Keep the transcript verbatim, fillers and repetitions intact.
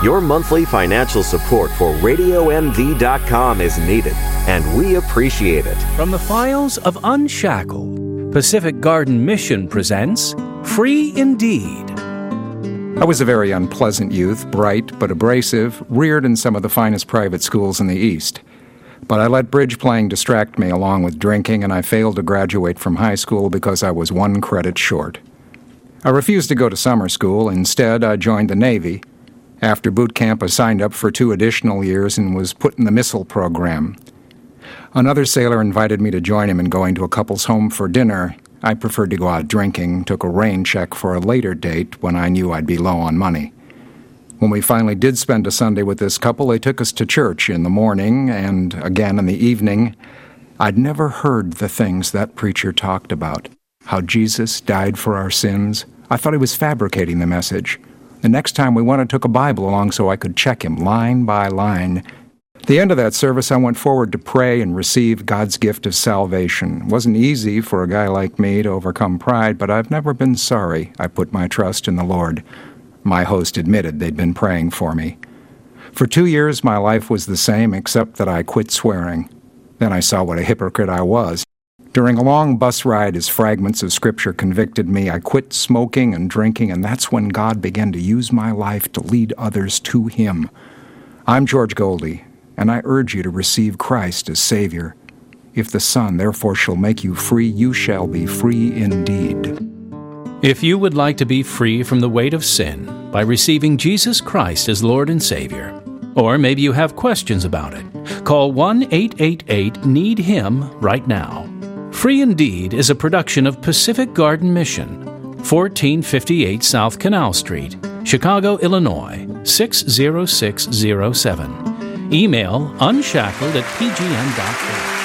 Your monthly financial support for radio m v dot com is needed, and we appreciate it. From the files of Unshackled, Pacific Garden Mission presents Free Indeed. I was a very unpleasant youth, bright but abrasive, reared in some of the finest private schools in the East. But I let bridge playing distract me along with drinking, and I failed to graduate from high school because I was one credit short. I refused to go to summer school. Instead, I joined the Navy. After boot camp, I signed up for two additional years and was put in the missile program. Another sailor invited me to join him in going to a couple's home for dinner. I preferred to go out drinking, took a rain check for a later date when I knew I'd be low on money. When we finally did spend a Sunday with this couple, they took us to church in the morning and again in the evening. I'd never heard the things that preacher talked about. How Jesus died for our sins. I thought he was fabricating the message. The next time we went, I took a Bible along so I could check him line by line. At the end of that service, I went forward to pray and receive God's gift of salvation. It wasn't easy for a guy like me to overcome pride, but I've never been sorry I put my trust in the Lord. My host admitted they'd been praying for me. For two years, my life was the same, except that I quit swearing. Then I saw what a hypocrite I was. During a long bus ride, as fragments of Scripture convicted me, I quit smoking and drinking, and that's when God began to use my life to lead others to Him. I'm George Goldie, and I urge you to receive Christ as Savior. If the Son therefore shall make you free, you shall be free indeed. If you would like to be free from the weight of sin by receiving Jesus Christ as Lord and Savior, or maybe you have questions about it, call one eight eight eight need him right now. Free Indeed is a production of Pacific Garden Mission, fourteen fifty-eight South Canal Street, Chicago, Illinois, six zero six zero seven. Email unshackled at p g n dot org.